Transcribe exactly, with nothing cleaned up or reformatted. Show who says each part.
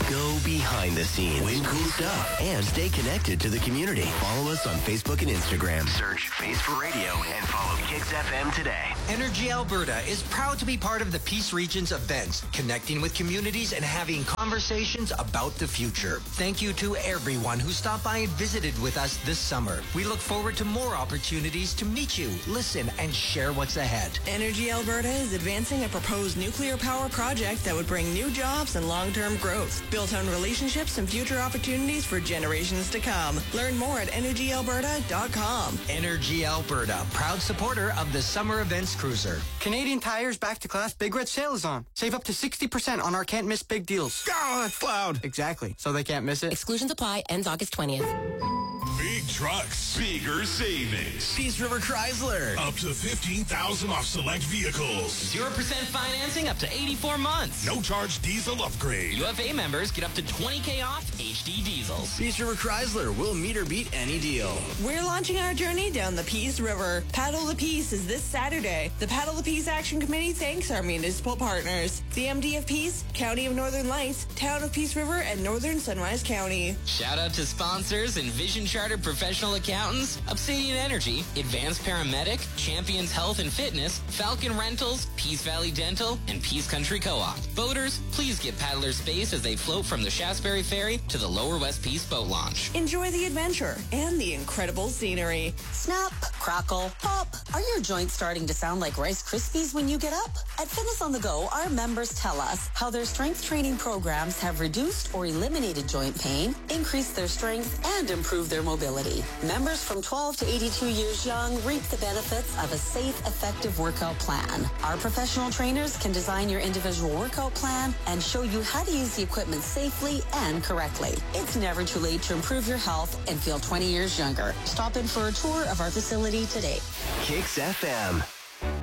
Speaker 1: Go behind the scenes, win cool stuff, and stay connected to the community. Follow us on Facebook and Instagram. Search Face for Radio and follow Kicks F M today.
Speaker 2: Energy Alberta is proud to be part of the Peace Region's events, connecting with communities and having conversations about the future. Thank you to everyone who stopped by and visited with us this summer. We look forward to more opportunities to meet you, listen, and share what's ahead.
Speaker 3: Energy Alberta is advancing a proposed nuclear power project that would bring new jobs and long-term growth, built on relationships and future opportunities for generations to come. Learn more at energy alberta dot com.
Speaker 2: Energy Alberta, proud supporter of the Summer Events Cruiser.
Speaker 4: Canadian Tire's Back to Class Big Red Sale is on. Save up to sixty percent on our can't miss big deals.
Speaker 5: Oh, that's loud.
Speaker 4: Exactly, so they can't miss it.
Speaker 6: Exclusions apply, ends August twentieth.
Speaker 5: Big trucks, bigger savings.
Speaker 1: Peace River Chrysler.
Speaker 5: Up to fifteen thousand dollars off select vehicles.
Speaker 7: zero percent financing up to eighty-four months.
Speaker 5: No charge diesel upgrade.
Speaker 7: U F A members get up to twenty K off H D diesels.
Speaker 1: Peace River Chrysler will meet or beat any deal.
Speaker 3: We're launching our journey down the Peace River. Paddle the Peace is this Saturday. The Paddle the Peace Action Committee thanks our municipal partners. The M D of Peace, County of Northern Lights, Town of Peace River, and Northern Sunrise County.
Speaker 7: Shout out to sponsors Envision Chartered Professional Accountants, Obsidian Energy, Advanced Paramedic, Champions Health and Fitness, Falcon Rentals, Peace Valley Dental, and Peace Country Co-op. Boaters, please give paddlers space as they float from the Shaftesbury Ferry to the Lower West Peace Boat Launch.
Speaker 3: Enjoy the adventure and the incredible scenery.
Speaker 8: Snap, crackle, pop. Are your joints starting to sound like Rice Krispies when you get up? At Fitness on the Go, our members tell us how their strength training programs have reduced or eliminated joint pain, increased their strength, and improved their mobility. Members from twelve to eighty-two years young reap the benefits of a safe, effective workout plan. Our professional trainers can design your individual workout plan and show you how to use the equipment safely and correctly. It's never too late to improve your health and feel twenty years younger. Stop in for a tour of our facility today.
Speaker 1: Kicks F M.